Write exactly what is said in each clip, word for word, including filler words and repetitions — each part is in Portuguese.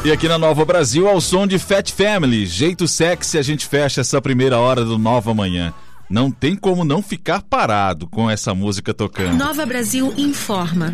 E aqui na Nova Brasil, ao som de Fat Family, jeito sexy, a gente fecha essa primeira hora do Nova Manhã. Não tem como não ficar parado com essa música tocando. Nova Brasil informa.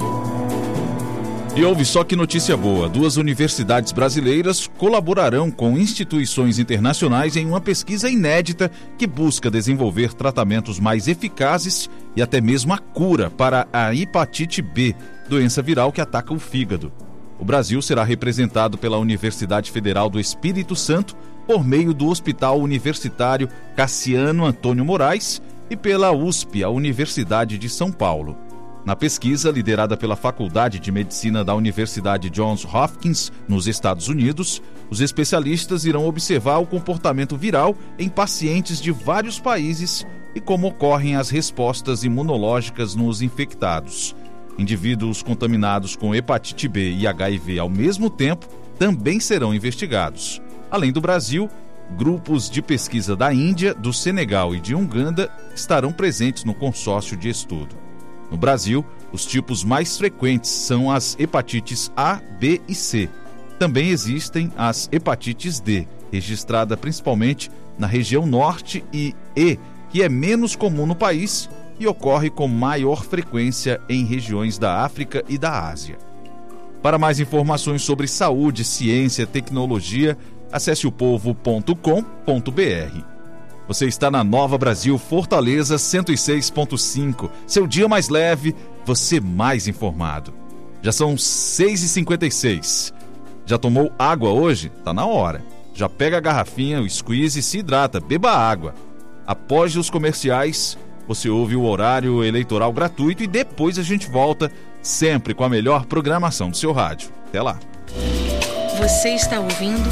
E ouve só que notícia boa. Duas universidades brasileiras colaborarão com instituições internacionais em uma pesquisa inédita que busca desenvolver tratamentos mais eficazes e até mesmo a cura para a hepatite B, doença viral que ataca o fígado. O Brasil será representado pela Universidade Federal do Espírito Santo por meio do Hospital Universitário Cassiano Antônio Moraes e pela U S P, a Universidade de São Paulo. Na pesquisa, liderada pela Faculdade de Medicina da Universidade Johns Hopkins, nos Estados Unidos, os especialistas irão observar o comportamento viral em pacientes de vários países e como ocorrem as respostas imunológicas nos infectados. Indivíduos contaminados com hepatite B e H I V ao mesmo tempo também serão investigados. Além do Brasil, grupos de pesquisa da Índia, do Senegal e de Uganda estarão presentes no consórcio de estudo. No Brasil, os tipos mais frequentes são as hepatites A, B e C. Também existem as hepatites D, registrada principalmente na região norte, e E, que é menos comum no país e ocorre com maior frequência em regiões da África e da Ásia. Para mais informações sobre saúde, ciência e tecnologia, acesse o povo ponto com ponto br. Você está na Nova Brasil Fortaleza cento e seis ponto cinco. Seu dia mais leve, você mais informado. Já são seis e cinquenta e seis. Já tomou água hoje? Tá na hora. Já pega a garrafinha, o squeeze e se hidrata, beba água. Após os comerciais, você ouve o horário eleitoral gratuito e depois a gente volta sempre com a melhor programação do seu rádio. Até lá. Você está ouvindo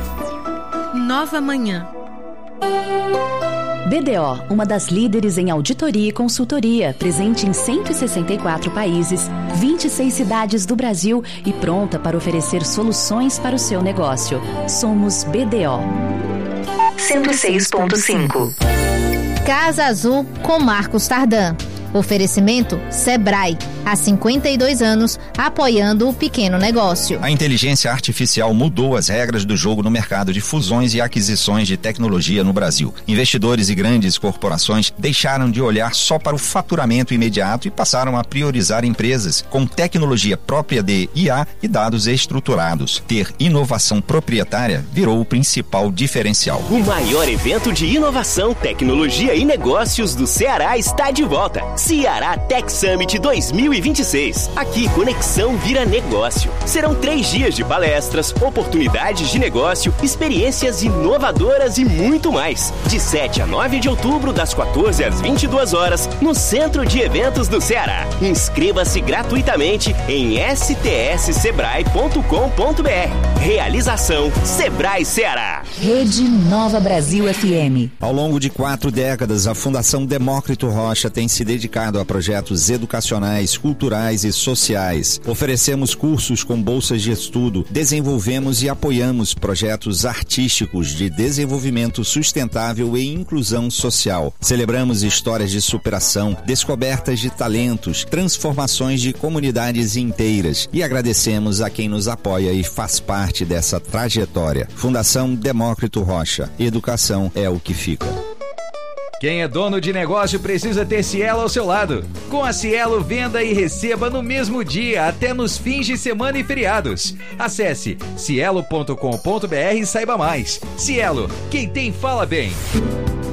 Nova Manhã. B D O, uma das líderes em auditoria e consultoria, presente em cento e sessenta e quatro países, vinte e seis cidades do Brasil e pronta para oferecer soluções para o seu negócio. Somos B D O. cento e seis ponto cinco. Casa Azul com Marcos Tardan. Oferecimento Sebrae, há cinquenta e dois anos, apoiando o pequeno negócio. A inteligência artificial mudou as regras do jogo no mercado de fusões e aquisições de tecnologia no Brasil. Investidores e grandes corporações deixaram de olhar só para o faturamento imediato e passaram a priorizar empresas com tecnologia própria de I A e dados estruturados. Ter inovação proprietária virou o principal diferencial. O maior evento de inovação, tecnologia e negócios do Ceará está de volta. Ceará Tech Summit dois mil e vinte e seis. Aqui, conexão vira negócio. Serão três dias de palestras, oportunidades de negócio, experiências inovadoras e muito mais. De sete a nove de outubro, das quatorze às vinte e duas horas, no Centro de Eventos do Ceará. Inscreva-se gratuitamente em s t s sebrae ponto com ponto b r. Realização Sebrae Ceará. Rede Nova Brasil F M. Ao longo de quatro décadas, a Fundação Demócrito Rocha tem se dedicado a projetos educacionais, culturais e sociais. Oferecemos cursos com bolsas de estudo, desenvolvemos e apoiamos projetos artísticos de desenvolvimento sustentável e inclusão social. Celebramos histórias de superação, descobertas de talentos, transformações de comunidades inteiras e agradecemos a quem nos apoia e faz parte dessa trajetória. Fundação Demócrito Rocha. Educação é o que fica. Quem é dono de negócio precisa ter Cielo ao seu lado. Com a Cielo, venda e receba no mesmo dia, até nos fins de semana e feriados. Acesse cielo ponto com ponto b r e saiba mais. Cielo, quem tem fala bem.